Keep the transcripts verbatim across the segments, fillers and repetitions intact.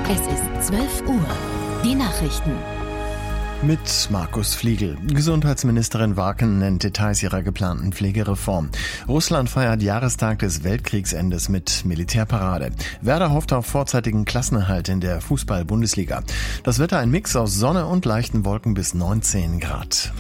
Es ist zwölf Uhr. Die Nachrichten. Mit Markus Fliegel. Gesundheitsministerin Waken nennt Details ihrer geplanten Pflegereform. Russland feiert Jahrestag des Weltkriegsendes mit Militärparade. Werder hofft auf vorzeitigen Klassenerhalt in der Fußball-Bundesliga. Das Wetter ein Mix aus Sonne und leichten Wolken bis neunzehn Grad.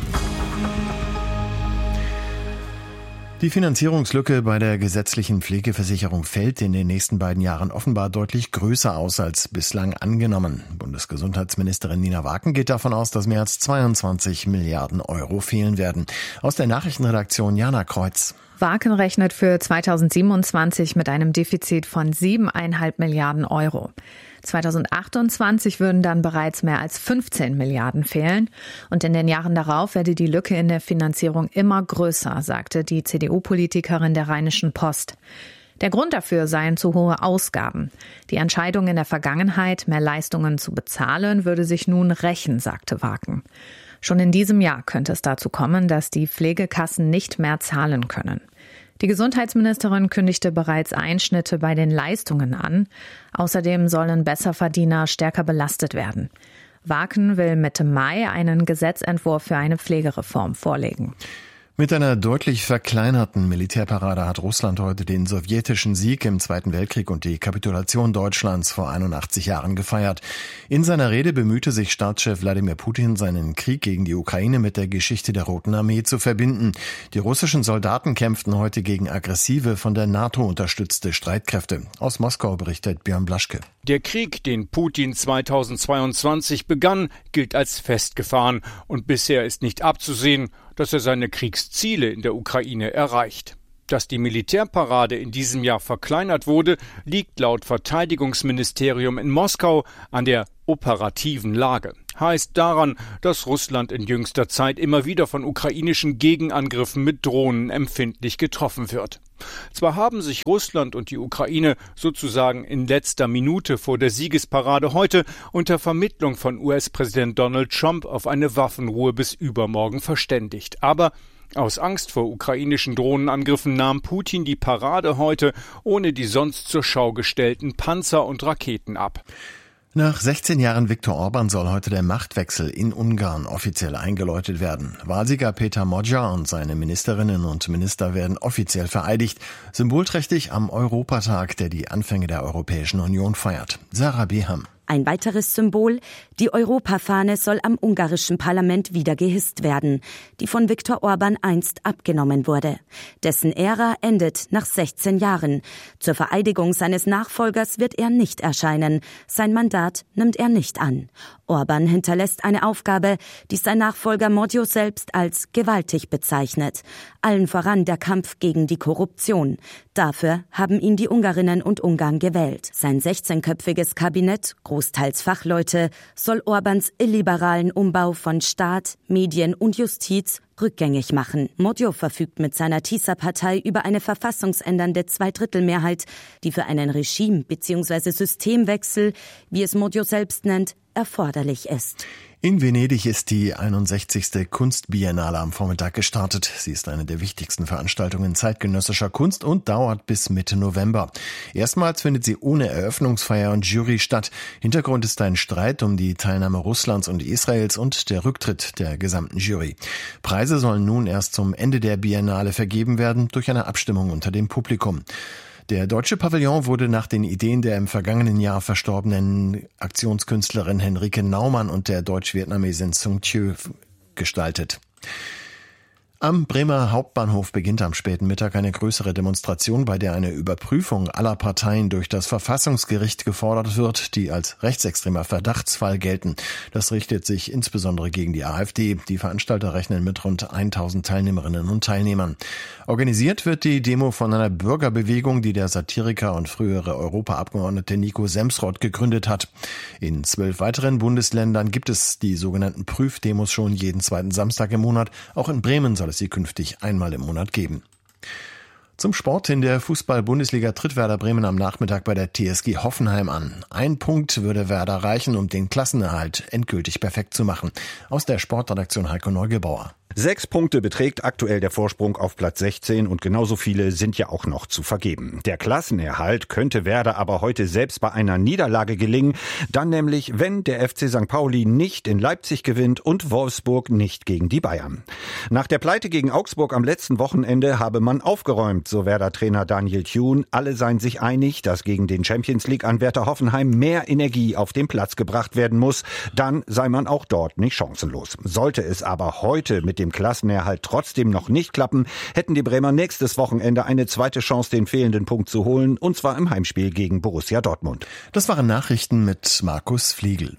Die Finanzierungslücke bei der gesetzlichen Pflegeversicherung fällt in den nächsten beiden Jahren offenbar deutlich größer aus als bislang angenommen. Bundesgesundheitsministerin Nina Waken geht davon aus, dass mehr als zweiundzwanzig Milliarden Euro fehlen werden. Aus der Nachrichtenredaktion Jana Kreuz. Waken rechnet für zweitausendsiebenundzwanzig mit einem Defizit von siebeneinhalb Milliarden Euro. zweitausendachtundzwanzig würden dann bereits mehr als fünfzehn Milliarden fehlen. Und in den Jahren darauf werde die Lücke in der Finanzierung immer größer, sagte die C D U-Politikerin der Rheinischen Post. Der Grund dafür seien zu hohe Ausgaben. Die Entscheidung in der Vergangenheit, mehr Leistungen zu bezahlen, würde sich nun rächen, sagte Waken. Schon in diesem Jahr könnte es dazu kommen, dass die Pflegekassen nicht mehr zahlen können. Die Gesundheitsministerin kündigte bereits Einschnitte bei den Leistungen an. Außerdem sollen Besserverdiener stärker belastet werden. Waken will Mitte Mai einen Gesetzentwurf für eine Pflegereform vorlegen. Mit einer deutlich verkleinerten Militärparade hat Russland heute den sowjetischen Sieg im Zweiten Weltkrieg und die Kapitulation Deutschlands vor einundachtzig Jahren gefeiert. In seiner Rede bemühte sich Staatschef Wladimir Putin, seinen Krieg gegen die Ukraine mit der Geschichte der Roten Armee zu verbinden. Die russischen Soldaten kämpften heute gegen aggressive, von der NATO unterstützte Streitkräfte. Aus Moskau berichtet Björn Blaschke. Der Krieg, den Putin zweitausendzweiundzwanzig begann, gilt als festgefahren und bisher ist nicht abzusehen, dass er seine Kriegsziele in der Ukraine erreicht. Dass die Militärparade in diesem Jahr verkleinert wurde, liegt laut Verteidigungsministerium in Moskau an der operativen Lage. Heißt daran, dass Russland in jüngster Zeit immer wieder von ukrainischen Gegenangriffen mit Drohnen empfindlich getroffen wird. Zwar haben sich Russland und die Ukraine sozusagen in letzter Minute vor der Siegesparade heute unter Vermittlung von U S-Präsident Donald Trump auf eine Waffenruhe bis übermorgen verständigt. Aber aus Angst vor ukrainischen Drohnenangriffen nahm Putin die Parade heute ohne die sonst zur Schau gestellten Panzer und Raketen ab. Nach sechzehn Jahren Viktor Orban soll heute der Machtwechsel in Ungarn offiziell eingeläutet werden. Wahlsieger Peter Magyar und seine Ministerinnen und Minister werden offiziell vereidigt, symbolträchtig am Europatag, der die Anfänge der Europäischen Union feiert. Sarah Beham. Ein weiteres Symbol, die Europafahne soll am ungarischen Parlament wieder gehisst werden, die von Viktor Orban einst abgenommen wurde. Dessen Ära endet nach sechzehn Jahren. Zur Vereidigung seines Nachfolgers wird er nicht erscheinen. Sein Mandat nimmt er nicht an. Orban hinterlässt eine Aufgabe, die sein Nachfolger Magyar selbst als gewaltig bezeichnet. Allen voran der Kampf gegen die Korruption. Dafür haben ihn die Ungarinnen und Ungarn gewählt. Sein sechzehnköpfiges Kabinett, großteils Fachleute, soll Orbans illiberalen Umbau von Staat, Medien und Justiz rückgängig machen. Magyar verfügt mit seiner Tisza-Partei über eine verfassungsändernde Zweidrittelmehrheit, die für einen Regime- bzw. Systemwechsel, wie es Magyar selbst nennt, erforderlich ist. In Venedig ist die einundsechzigste Kunstbiennale am Vormittag gestartet. Sie ist eine der wichtigsten Veranstaltungen zeitgenössischer Kunst und dauert bis Mitte November. Erstmals findet sie ohne Eröffnungsfeier und Jury statt. Hintergrund ist ein Streit um die Teilnahme Russlands und Israels und der Rücktritt der gesamten Jury. Preise sollen nun erst zum Ende der Biennale vergeben werden durch eine Abstimmung unter dem Publikum. Der deutsche Pavillon wurde nach den Ideen der im vergangenen Jahr verstorbenen Aktionskünstlerin Henrike Naumann und der Deutsch-Vietnamesin Sung Thieu gestaltet. Am Bremer Hauptbahnhof beginnt am späten Mittag eine größere Demonstration, bei der eine Überprüfung aller Parteien durch das Verfassungsgericht gefordert wird, die als rechtsextremer Verdachtsfall gelten. Das richtet sich insbesondere gegen die AfD. Die Veranstalter rechnen mit rund tausend Teilnehmerinnen und Teilnehmern. Organisiert wird die Demo von einer Bürgerbewegung, die der Satiriker und frühere Europaabgeordnete Nico Semsrott gegründet hat. In zwölf weiteren Bundesländern gibt es die sogenannten Prüfdemos schon jeden zweiten Samstag im Monat. Auch in Bremen soll es sie künftig einmal im Monat geben. Zum Sport. In der Fußball-Bundesliga tritt Werder Bremen am Nachmittag bei der T S G Hoffenheim an. Ein Punkt würde Werder reichen, um den Klassenerhalt endgültig perfekt zu machen. Aus der Sportredaktion Heiko Neugebauer. Sechs Punkte beträgt aktuell der Vorsprung auf Platz sechzehn und genauso viele sind ja auch noch zu vergeben. Der Klassenerhalt könnte Werder aber heute selbst bei einer Niederlage gelingen, dann nämlich, wenn der F C Sankt Pauli nicht in Leipzig gewinnt und Wolfsburg nicht gegen die Bayern. Nach der Pleite gegen Augsburg am letzten Wochenende habe man aufgeräumt, so Werder-Trainer Daniel Thune. Alle seien sich einig, dass gegen den Champions-League-Anwärter Hoffenheim mehr Energie auf den Platz gebracht werden muss. Dann sei man auch dort nicht chancenlos. Sollte es aber heute mit dem Klassenerhalt trotzdem noch nicht klappen, hätten die Bremer nächstes Wochenende eine zweite Chance, den fehlenden Punkt zu holen, und zwar im Heimspiel gegen Borussia Dortmund. Das waren Nachrichten mit Markus Fliegel.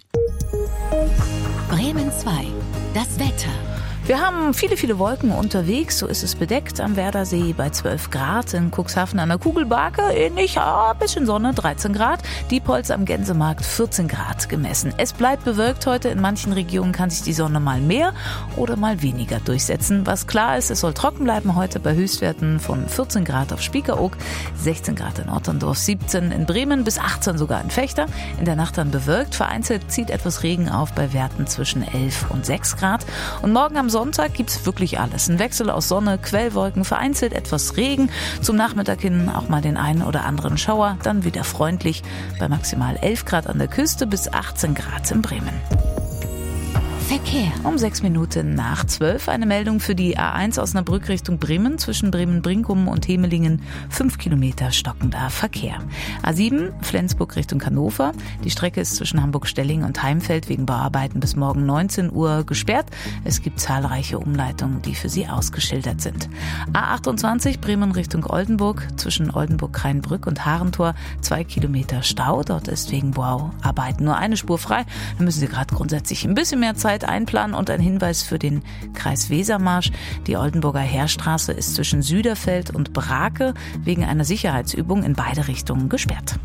Bremen zwei. Das Wetter. Wir haben viele, viele Wolken unterwegs. So ist es bedeckt am Werdersee bei zwölf Grad. In Cuxhaven an der Kugelbarke ähnlich, ja, ein bisschen Sonne, dreizehn Grad. Diepholz am Gänsemarkt vierzehn Grad gemessen. Es bleibt bewölkt heute. In manchen Regionen kann sich die Sonne mal mehr oder mal weniger durchsetzen. Was klar ist, es soll trocken bleiben heute bei Höchstwerten von vierzehn Grad auf Spiekeroog, sechzehn Grad in Otterndorf, siebzehn in Bremen, bis achtzehn sogar in Fechter. In der Nacht dann bewölkt. Vereinzelt zieht etwas Regen auf bei Werten zwischen elf und sechs Grad. Und morgen am Sonntag gibt's wirklich alles. Ein Wechsel aus Sonne, Quellwolken, vereinzelt etwas Regen. Zum Nachmittag hin auch mal den einen oder anderen Schauer. Dann wieder freundlich bei maximal elf Grad an der Küste bis achtzehn Grad in Bremen. Verkehr. Um sechs Minuten nach zwölf eine Meldung für die A eins Osnabrück Richtung Bremen zwischen Bremen-Brinkum und Hemelingen. Fünf Kilometer stockender Verkehr. A sieben Flensburg Richtung Hannover. Die Strecke ist zwischen Hamburg-Stelling und Heimfeld wegen Bauarbeiten bis morgen neunzehn Uhr gesperrt. Es gibt zahlreiche Umleitungen, die für Sie ausgeschildert sind. A achtundzwanzig Bremen Richtung Oldenburg zwischen Oldenburg-Kreinbrück und Harentor. Zwei Kilometer Stau. Dort ist wegen Bauarbeiten nur eine Spur frei. Da müssen Sie gerade grundsätzlich ein bisschen mehr Zeit einplanen. Und ein Hinweis für den Kreis Wesermarsch. Die Oldenburger Heerstraße ist zwischen Süderfeld und Brake wegen einer Sicherheitsübung in beide Richtungen gesperrt.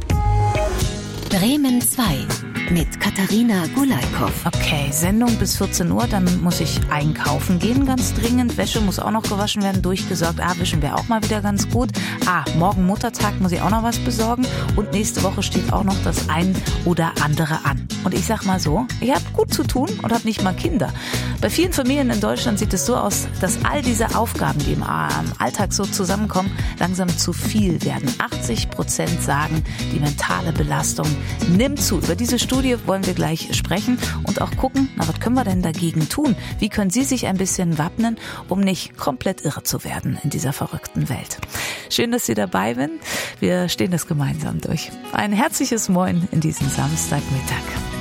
Bremen zwei mit Katharina Gulaikow. Okay, Sendung bis vierzehn Uhr, dann muss ich einkaufen gehen, ganz dringend. Wäsche muss auch noch gewaschen werden, durchgesorgt. Ah, wischen wäre auch mal wieder ganz gut. Ah, morgen Muttertag muss ich auch noch was besorgen. Und nächste Woche steht auch noch das ein oder andere an. Und ich sag mal so, ich habe gut zu tun und habe nicht mal Kinder. Bei vielen Familien in Deutschland sieht es so aus, dass all diese Aufgaben, die im Alltag so zusammenkommen, langsam zu viel werden. achtzig Prozent sagen, die mentale Belastung nimmt zu. Über diese Studie wollen wir gleich sprechen und auch gucken, na, was können wir denn dagegen tun? Wie können Sie sich ein bisschen wappnen, um nicht komplett irre zu werden in dieser verrückten Welt? Schön, dass Sie dabei sind. Wir stehen das gemeinsam durch. Ein herzliches Moin in diesem Samstagmittag.